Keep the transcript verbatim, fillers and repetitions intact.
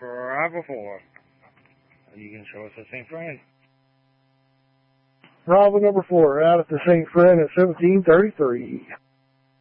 Bravo four. You can show us the Saint Fran. Bravo number four out at the Saint Fran at seventeen thirty-three.